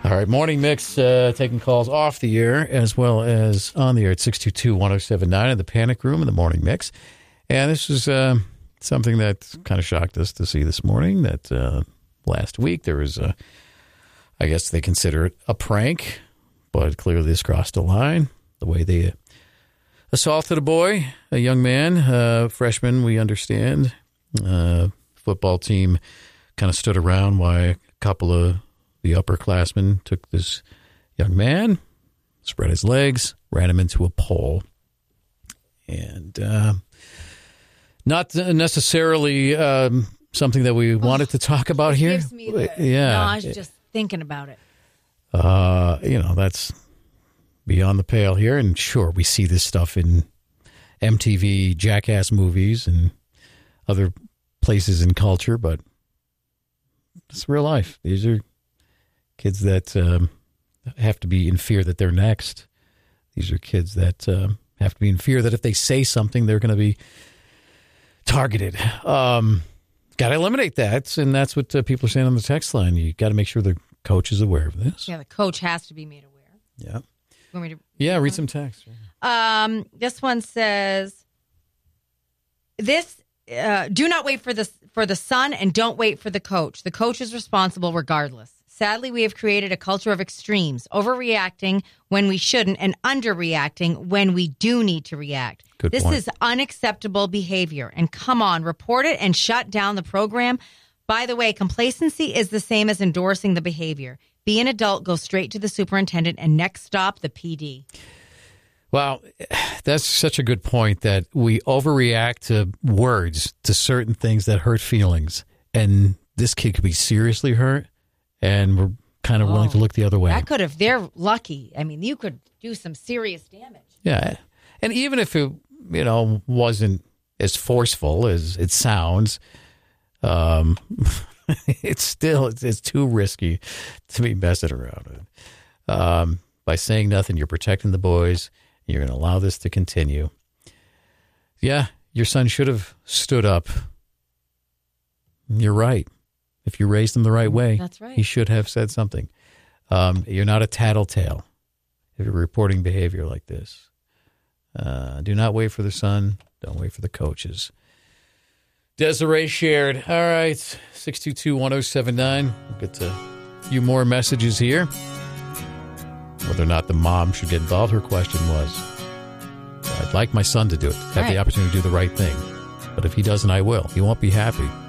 All right, Morning Mix taking calls off the air as well as on the air at 622-1079 in the Panic Room in the Morning Mix. And this is something that kind of shocked us to see this morning, that last week there was, I guess they consider it a prank, but clearly this crossed a line. The way they assaulted a boy, a young man, freshman, we understand. Football team kind of stood around while a couple of the upperclassmen took this young man, spread his legs, ran him into a pole. And not necessarily something that we wanted to talk about here. Gives me nausea just thinking about it. That's beyond the pale here. And sure, we see this stuff in MTV Jackass movies and other places in culture, but it's real life. These are kids that have to be in fear that they're next. These are kids that have to be in fear that if they say something, they're going to be targeted. Got to eliminate that, and that's what people are saying on the text line. You got to make sure the coach is aware of this. Yeah, the coach has to be made aware. Yeah. Want me to read some text. This one says, do not wait for the son and don't wait for the coach. The coach is responsible regardless. Sadly, we have created a culture of extremes, overreacting when we shouldn't and underreacting when we do need to react. This is unacceptable behavior. And come on, report it and shut down the program. By the way, complacency is the same as endorsing the behavior. Be an adult, go straight to the superintendent, and next stop, the PD. Well, that's such a good point that we overreact to words, to certain things that hurt feelings. And this kid could be seriously hurt, and we're kind of willing to look the other way. That could, if they're lucky, I mean, you could do some serious damage. Yeah. And even if it, wasn't as forceful as it sounds, it's too risky to be messing around. By saying nothing, you're protecting the boys. You're going to allow this to continue. Yeah, your son should have stood up. You're right. If you raised him the right way, that's right. He should have said something. You're not a tattletale if you're reporting behavior like this. Do not wait for the son. Don't wait for the coaches. Desiree shared. All right, 622-1079. We'll get to a few more messages here. Whether or not the mom should get involved, her question was, I'd like my son to do it, have the opportunity to do the right thing. But if he doesn't, I will. He won't be happy.